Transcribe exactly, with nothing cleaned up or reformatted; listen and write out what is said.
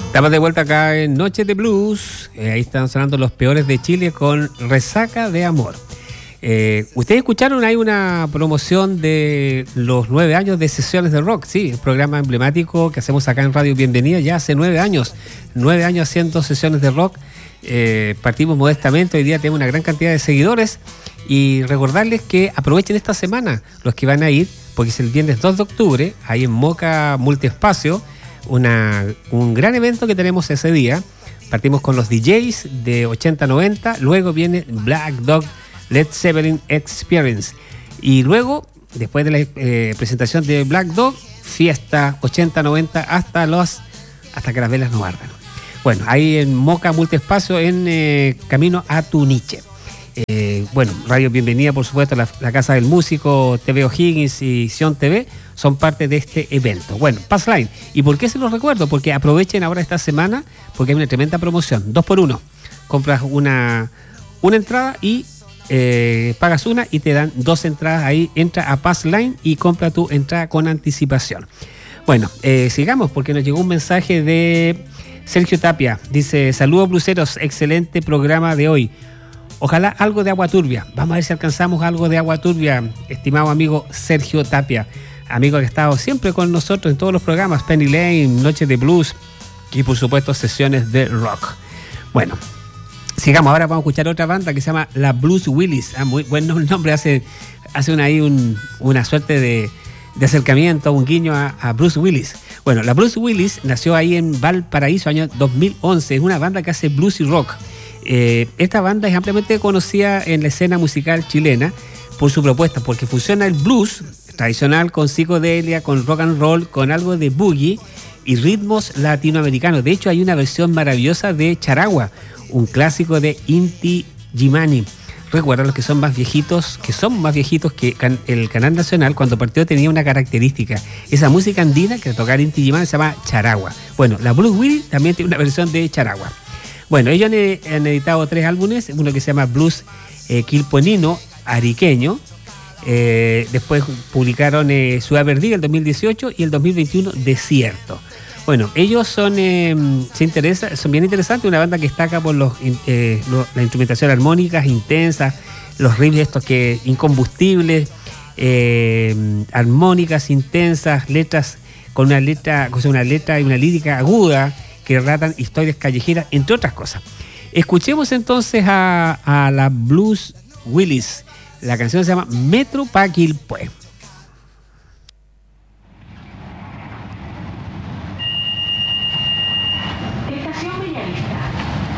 Estamos de vuelta acá en Noche de Blues. Eh, ahí están sonando Los Peores de Chile con Resaca de Amor. Eh, Ustedes escucharon, hay una promoción de los nueve años de Sesiones de Rock, sí, el programa emblemático que hacemos acá en Radio Bienvenida ya hace nueve años, nueve años haciendo sesiones de rock. Eh, partimos modestamente, hoy día tenemos una gran cantidad de seguidores y recordarles que aprovechen esta semana los que van a ir, porque es el viernes dos de octubre, ahí en Moca Multiespacio, una, un gran evento que tenemos ese día. Partimos con los D Js de ochenta noventa, luego viene Black Dog Led Zeppelin Experience y luego, después de la eh, presentación de Black Dog, fiesta ochenta noventa hasta los hasta que las velas no ardan. Bueno, ahí en Moca Multiespacio, en eh, camino a Tuniche. Eh, bueno, Radio Bienvenida, por supuesto, la, la Casa del Músico, T V O'Higgins y Sion T V son parte de este evento. Bueno, Passline. ¿Y por qué se los recuerdo? Porque aprovechen ahora esta semana, porque hay una tremenda promoción, dos por uno. Compras una, una entrada y eh, pagas una y te dan dos entradas. Ahí entra a Passline y compra tu entrada con anticipación. Bueno, eh, sigamos, porque nos llegó un mensaje de Sergio Tapia. Dice: saludos bluseros, excelente programa de hoy. Ojalá algo de agua turbia. Vamos a ver si alcanzamos algo de agua turbia, estimado amigo Sergio Tapia, amigo que ha estado siempre con nosotros en todos los programas, Penny Lane, Noche de Blues y por supuesto sesiones de rock. Bueno, sigamos, ahora vamos a escuchar otra banda que se llama La Blues Willis. Ah, muy buen nombre, hace, hace una, ahí un, una suerte de, de acercamiento, un guiño a, a Bruce Willis. Bueno, la Bruce Willis nació ahí en Valparaíso, año dos mil once, es una banda que hace blues y rock. Eh, esta banda es ampliamente conocida en la escena musical chilena por su propuesta, porque fusiona el blues tradicional con psicodelia, con rock and roll, con algo de boogie y ritmos latinoamericanos. De hecho, hay una versión maravillosa de Charagua, un clásico de Inti Gimani. Recuerda, los que son más viejitos, que son más viejitos que can- el Canal Nacional, cuando partió tenía una característica. Esa música andina que tocar Inti Gimani se llama Charagua. Bueno, la Blues Willis también tiene una versión de Charagua. Bueno, ellos han, han editado tres álbumes, uno que se llama Blues eh, Quilponino, Ariqueño. Eh, después publicaron eh, Ciudad Perdida el dos mil dieciocho y el dos mil veintiuno Desierto. Bueno, ellos son eh, se interesa, son bien interesantes, una banda que destaca por los, eh, lo, la instrumentación armónica intensa, los riffs estos que incombustibles, eh, armónicas intensas, letras con una letra, con una letra y una lírica aguda que relatan historias callejeras, entre otras cosas. Escuchemos entonces a, a la Blues Willis. La canción se llama Metro Pa' Quilpué. Estación Bellavista.